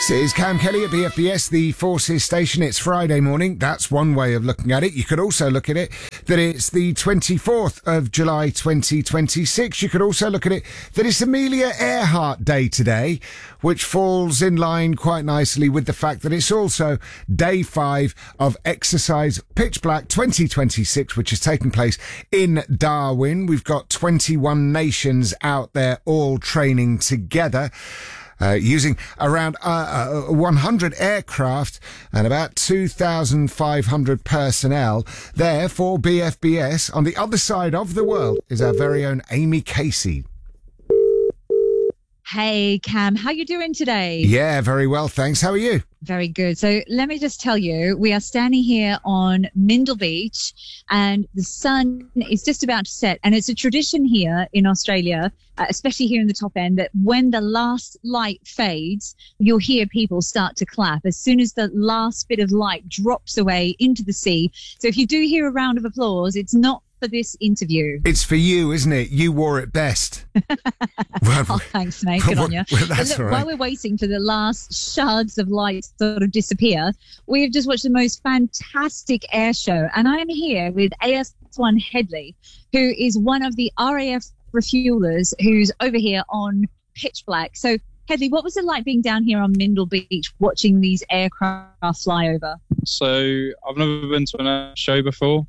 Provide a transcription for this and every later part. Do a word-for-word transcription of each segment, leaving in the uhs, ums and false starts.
This is Cam Kelly at B F B S, the Forces station. It's Friday morning. That's one way of looking at it. You could also look at it that it's the twenty-fourth of July twenty twenty-six. You could also look at it that it's Amelia Earhart Day today, which falls in line quite nicely with the fact that it's also day five of Exercise Pitch Black twenty twenty-six, which is taking place in Darwin. We've got twenty-one nations out there all training together. Uh, using around uh, uh, one hundred aircraft and about two thousand five hundred personnel there for B F B S. On the other side of the world is our very own Amy Casey. Hey, Cam, how you doing today? Yeah, very well, thanks. How are you? Very good. So let me just tell you, we are standing here on Mindle Beach and the sun is just about to set. And it's a tradition here in Australia, uh, especially here in the top end, that when the last light fades, you'll hear people start to clap as soon as the last bit of light drops away into the sea. So if you do hear a round of applause, it's not for this interview. It's for you, isn't it? You wore it best. well, oh, thanks, mate. Good on you. Well, that's look, all right. While we're waiting for the last shards of light to sort of disappear, we have just watched the most fantastic air show. And I am here with A S one Hedley, who is one of the R A F refuelers who's over here on Pitch Black. So, Hedley, what was it like being down here on Mindle Beach watching these aircraft fly over? So, I've never been to an air show before,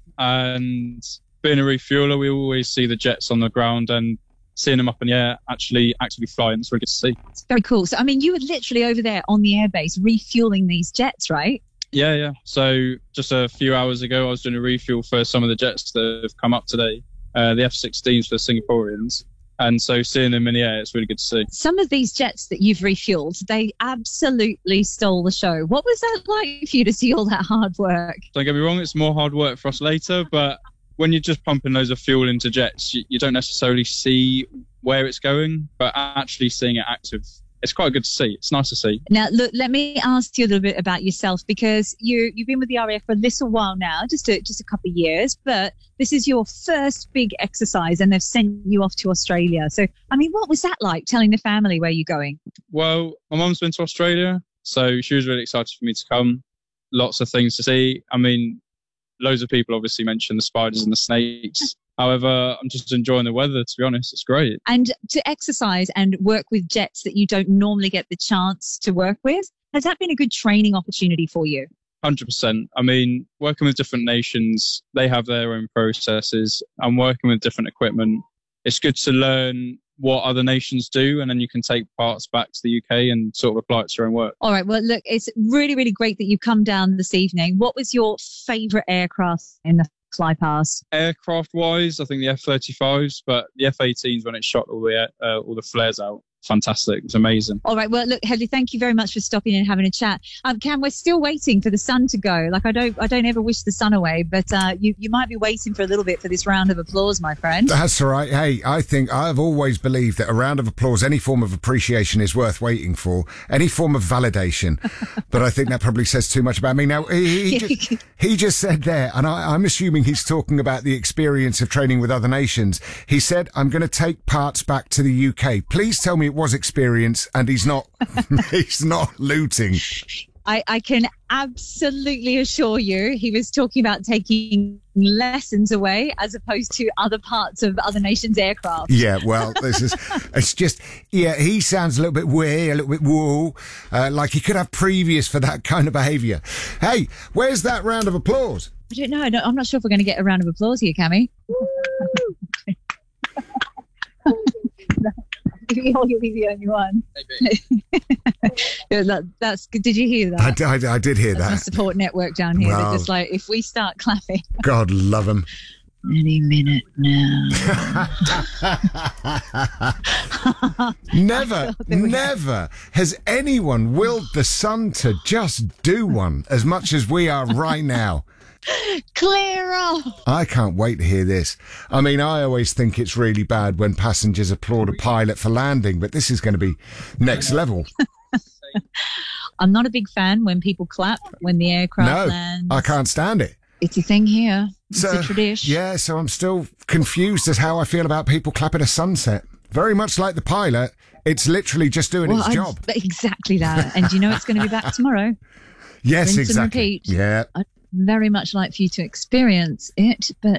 and being a refueler, we always see the jets on the ground, and seeing them up in the air actually actually flying, it's really good to see. It's very cool. So, I mean, you were literally over there on the airbase refueling these jets, right? Yeah, yeah. So just a few hours ago, I was doing a refuel for some of the jets that have come up today, uh, the F sixteens for the Singaporeans. And so seeing them in the air, it's really good to see. Some of these jets that you've refueled, they absolutely stole the show. What was that like for you to see all that hard work? Don't get me wrong, it's more hard work for us later, but when you're just pumping loads of fuel into jets, you, you don't necessarily see where it's going, but actually seeing it active, it's quite good to see. It's nice to see. Now, look, let me ask you a little bit about yourself, because you, you've been with the R A F for a little while now, just a, just a couple of years, but this is your first big exercise and they've sent you off to Australia. So, I mean, what was that like, telling the family where you're going? Well, my mum's been to Australia, so she was really excited for me to come. Lots of things to see. I mean, loads of people obviously mention the spiders and the snakes. However, I'm just enjoying the weather, to be honest. It's great. And to exercise and work with jets that you don't normally get the chance to work with, has that been a good training opportunity for you? one hundred percent. I mean, working with different nations, they have their own processes. I'm working with different equipment. It's good to learn what other nations do, and then you can take parts back to the U K and sort of apply it to your own work. All right. Well, look, it's really, really great that you come down this evening. What was your favourite aircraft in the fly past? Aircraft wise, I think the F thirty-fives, but the F eighteens, when it shot all the uh, all the flares out, fantastic. It's amazing. All right. Well, look, Hedley, thank you very much for stopping in and having a chat. Um, Cam, we're still waiting for the sun to go. Like, I don't, I don't ever wish the sun away, but uh, you, you might be waiting for a little bit for this round of applause, my friend. That's all right. Hey, I think I've always believed that a round of applause, any form of appreciation, is worth waiting for. Any form of validation. But I think that probably says too much about me. Now, he, he, just, he just said there, and I, I'm assuming he's talking about the experience of training with other nations. He said, I'm going to take parts back to the U K. Please tell me it was experience and he's not, he's not looting. I, I can absolutely assure you he was talking about taking lessons away as opposed to other parts of other nations' aircraft. Yeah, well, this is, it's just, yeah, he sounds a little bit weird, a little bit woo, uh, like he could have previous for that kind of behaviour. Hey, where's that round of applause? I don't know. I don't, I'm not sure if we're going to get a round of applause here, Cammy. You'll be the only one. yeah, that, that's good. Did you hear that? I, I, I did hear that's that. My support network down here. Well, They're just like, if we start clapping. God love them. Any minute now. Never, never has anyone willed the sun to just do one as much as we are right now. Clear off. I can't wait to hear this. I mean, I always think it's really bad when passengers applaud a pilot for landing, but this is going to be next level. I'm not a big fan when people clap when the aircraft no, lands. I can't stand it. It's a thing here. It's so, a tradition. Yeah, so I'm still confused as how I feel about people clapping a sunset. very much like the pilot, it's literally just doing Well, its I'm- job. Exactly that. And you know it's going to be back tomorrow. Yes, Rinse and exactly. repeat. Yeah. I'd very much like for you to experience it, but